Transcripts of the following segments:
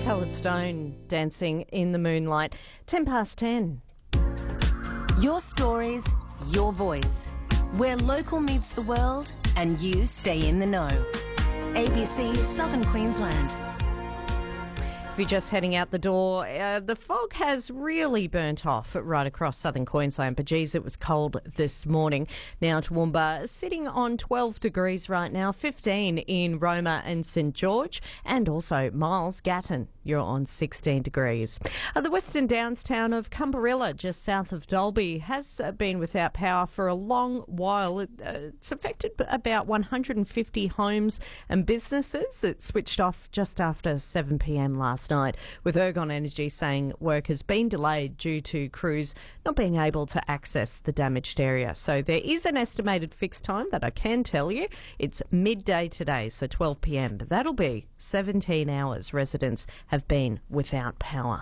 Coloured Stone dancing in the moonlight. 10 past 10. Your stories, your voice. Where local meets the world and you stay in the know. ABC Southern Queensland. If you're just heading out the door, the fog has really burnt off right across southern Queensland. But geez, it was cold this morning. Now Toowoomba sitting on 12 degrees right now, 15 in Roma and St George, and also Miles, Gatton, you're on 16 degrees. The Western Downs town of Cumberilla, just south of Dalby, has been without power for a long while. It's affected about 150 homes and businesses. It switched off just after 7 p.m. last night, with Ergon Energy saying work has been delayed due to crews not being able to access the damaged area. So there is an estimated fixed time that I can tell you. It's midday today, so 12 p.m, but that'll be 17 hours residents have been without power.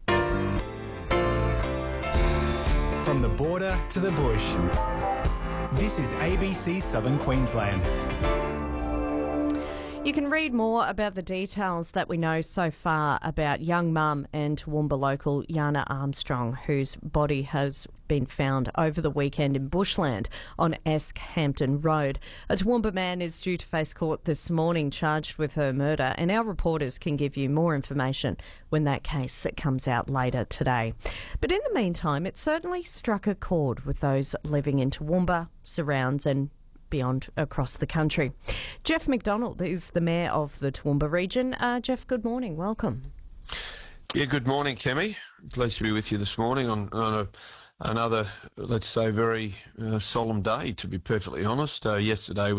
From the border to the bush, this is ABC Southern Queensland. You can read more about the details that we know so far about young mum and Toowoomba local Yana Armstrong, whose body has been found over the weekend in bushland on Esk Hampton Road. A Toowoomba man is due to face court this morning charged with her murder, and our reporters can give you more information when that case comes out later today. But in the meantime, it certainly struck a chord with those living in Toowoomba, surrounds and beyond across the country. Jeff McDonald is the Mayor of the Toowoomba region. Jeff, good morning. Welcome. Yeah, good morning, Kemi. Pleased to be with you this morning on another, let's say, very solemn day, to be perfectly honest. Yesterday